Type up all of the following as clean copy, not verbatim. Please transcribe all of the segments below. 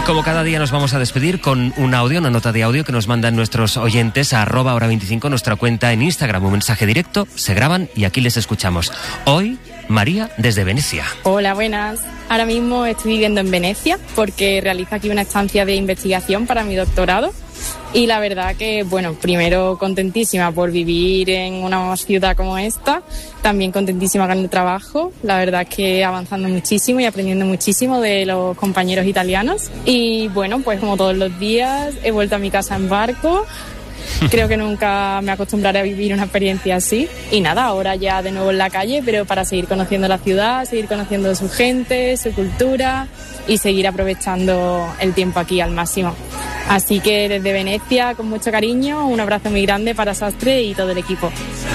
Como cada día nos vamos a despedir con un audio, una nota de audio que nos mandan nuestros oyentes a @hora25, nuestra cuenta en Instagram. Un mensaje directo, se graban y aquí les escuchamos. Hoy, María, desde Venecia. Hola, buenas. Ahora mismo estoy viviendo en Venecia porque realizo aquí una estancia de investigación para mi doctorado. Y la verdad que, bueno, primero contentísima por vivir en una ciudad como esta, también contentísima con el trabajo, la verdad es que avanzando muchísimo y aprendiendo muchísimo de los compañeros italianos. Y bueno, pues como todos los días he vuelto a mi casa en barco. Creo que nunca me acostumbraré a vivir una experiencia así. Y nada, ahora ya de nuevo en la calle, pero para seguir conociendo la ciudad, seguir conociendo su gente, su cultura y seguir aprovechando el tiempo aquí al máximo. Así que desde Venecia, con mucho cariño, un abrazo muy grande para Sastre y todo el equipo.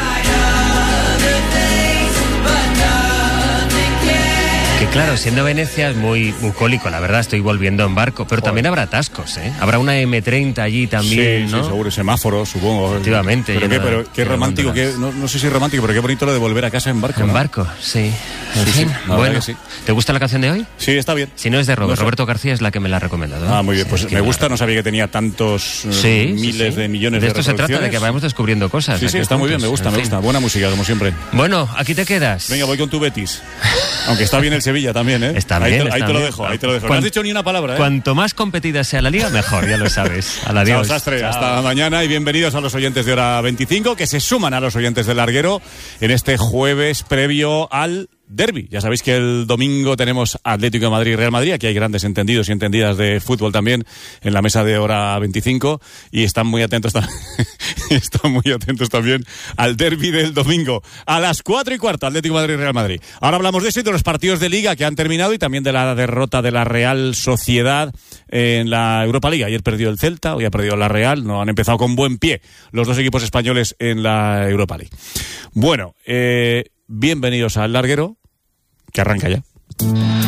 Que claro, siendo Venecia es muy bucólico, la verdad, estoy volviendo en barco, pero también habrá atascos, ¿eh? Habrá una M30 allí también, sí, ¿no? Sí, seguro, semáforos, supongo. Efectivamente. Pero qué romántico, no sé si es romántico, pero qué bonito lo de volver a casa en barco, ¿no? En barco, sí. En fin, bueno, sí. ¿Te gusta la canción de hoy? Sí, está bien. Si no es de Robert, No sé. Roberto García es la que me la ha recomendado, ¿eh? Ah, muy bien, pues sí, me gusta, no sabía que tenía tantos miles de millones de esto se trata, de que vayamos descubriendo cosas. Sí, está muy bien, me gusta. Buena música, como siempre. Bueno, aquí te quedas. Venga, voy con tu Betis. Aunque está bien el Sevilla también, ¿eh? Está bien. Ahí te lo dejo. No has dicho ni una palabra, ¿eh? Cuanto más competida sea la liga, mejor, ya lo sabes. Adiós. Chao, Sastre. Hasta mañana y bienvenidos a los oyentes de Hora 25, que se suman a los oyentes del Larguero en este jueves previo al derbi. Ya sabéis que el domingo tenemos Atlético de Madrid y Real Madrid. Aquí hay grandes entendidos y entendidas de fútbol también en la mesa de Hora 25 y están muy atentos también al derbi del domingo a las 4:15, Atlético de Madrid y Real Madrid. Ahora hablamos de eso y de los partidos de Liga que han terminado y también de la derrota de la Real Sociedad en la Europa League. Ayer perdió el Celta, hoy ha perdido la Real. No han empezado con buen pie los dos equipos españoles en la Europa League. Bueno, bienvenidos al Larguero, que arranca ya.